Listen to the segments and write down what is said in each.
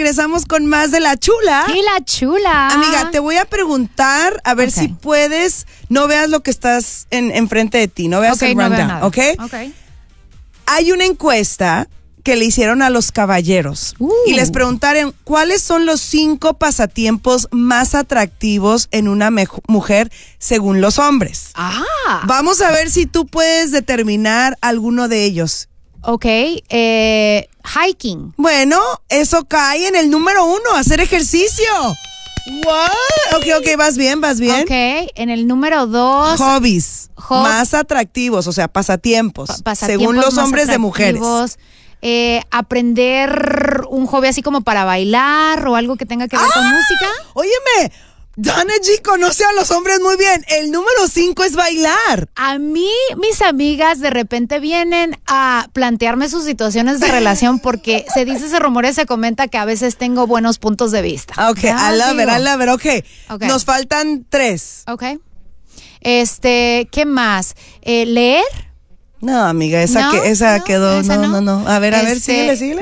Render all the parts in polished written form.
regresamos con más de La Chula. Y La Chula. Amiga, te voy a preguntar a ver si puedes, no veas lo que estás enfrente de ti, no veas el rundown, ¿ok? Hay una encuesta que le hicieron a los caballeros y les preguntaron cuáles son los 5 pasatiempos más atractivos en una mujer según los hombres. Vamos a ver si tú puedes determinar alguno de ellos. Hiking. Bueno, eso cae en el número 1, hacer ejercicio. What? Ok, vas bien. En el número 2. Hobbies más atractivos, o sea, pasatiempos según los hombres de mujeres. Aprender un hobby así como para bailar o algo que tenga que ver con música. Óyeme, Donna G conoce a los hombres muy bien. El número 5 es bailar. A mí, mis amigas de repente vienen a plantearme sus situaciones de relación porque se dice, se rumora, se comenta que a veces tengo buenos puntos de vista. Ok, I love it. Ok, nos faltan 3. Ok. ¿Qué más? ¿Leer? No, amiga, esa quedó. No. A ver, síguele.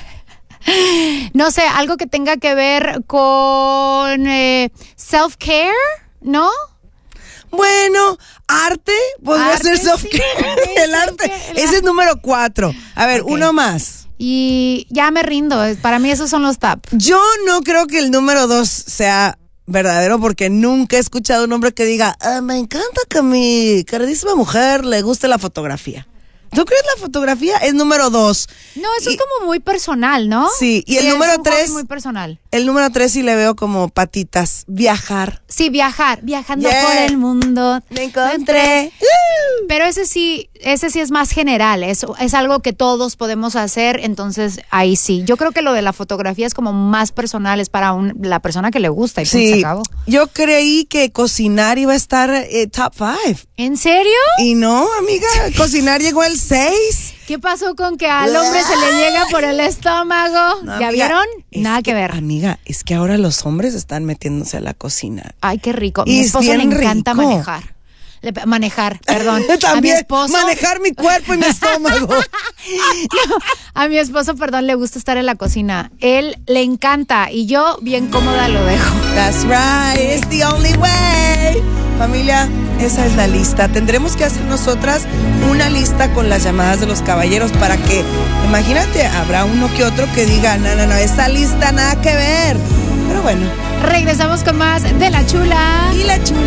No sé, algo que tenga que ver con self-care, ¿no? Bueno, arte, podría ser self-care. El arte, ese es número 4. A ver, uno más. Y ya me rindo, para mí esos son los top. Yo no creo que el número 2 sea verdadero porque nunca he escuchado un hombre que diga, me encanta que a mi queridísima mujer le guste la fotografía. ¿Tú crees la fotografía? Es número 2. No, eso es como muy personal, ¿no? Sí, y el número 3. Es muy personal. El número 3 sí le veo como patitas. Viajar. Sí, viajando por el mundo. Me encontré. Pero ese sí es más general. Es algo que todos podemos hacer, entonces ahí sí. Yo creo que lo de la fotografía es como más personal, es para la persona que le gusta y se acabó. Yo creí que cocinar iba a estar top 5. ¿En serio? Y no, amiga, cocinar llegó al 6. ¿Qué pasó con que al hombre se le llega por el estómago? No, ¿ya amiga, vieron? Nada que ver. Amiga, es que ahora los hombres están metiéndose a la cocina. Ay, qué rico. Mi esposo le encanta manejar. Perdón. También, a mi esposo, manejar mi cuerpo y mi estómago. No, a mi esposo, le gusta estar en la cocina. Él le encanta y yo bien cómoda lo dejo. That's right, it's the only way. Familia, esa es la lista. Tendremos que hacer nosotras una lista con las llamadas de los caballeros para que, imagínate, habrá uno que otro que diga, no, esa lista nada que ver. Pero bueno. Regresamos con más de La Chula. Y La Chula.